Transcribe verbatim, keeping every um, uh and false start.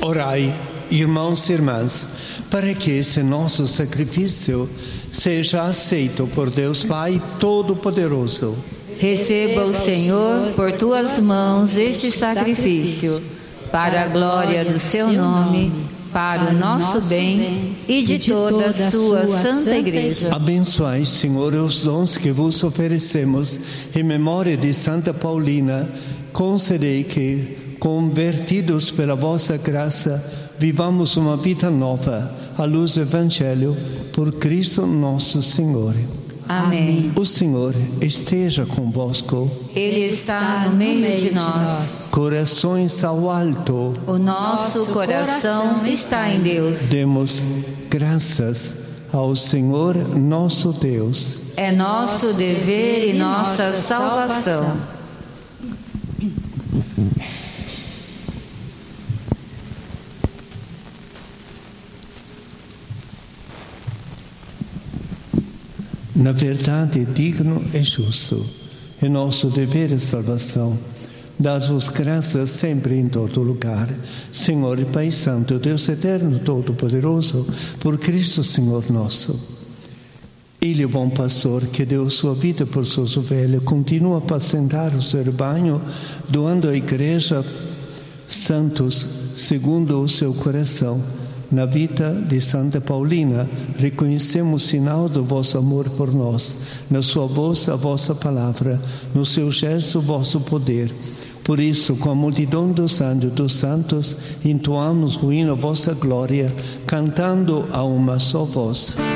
Orai, irmãos e irmãs, para que esse nosso sacrifício seja aceito por Deus Pai Todo-Poderoso. Receba o Senhor por tuas mãos este sacrifício, para a glória do seu nome, para o nosso bem e de toda a sua santa Igreja. Abençoai, Senhor, os dons que vos oferecemos em memória de Santa Paulina. Concedei que, convertidos pela vossa graça, vivamos uma vida nova, à luz do Evangelho, por Cristo nosso Senhor. Amém. O Senhor esteja convosco. Ele está no meio de nós. Corações ao alto. O nosso coração está em Deus. Demos graças ao Senhor nosso Deus. É nosso dever e nossa salvação. Na verdade, digno e justo, é nosso dever e salvação. Dar-vos graças sempre em todo lugar, Senhor e Pai Santo, Deus eterno, todo-poderoso, por Cristo Senhor nosso. Ele, o bom pastor, que deu sua vida por suas ovelhas, continua a apacentar o seu rebanho, doando à Igreja santos segundo o seu coração. Na vida de Santa Paulina, reconhecemos o sinal do vosso amor por nós, na sua voz, a vossa palavra, no seu gesto, o vosso poder. Por isso, com a multidão dos anjos dos santos, entoamos o hino a vossa glória, cantando a uma só voz.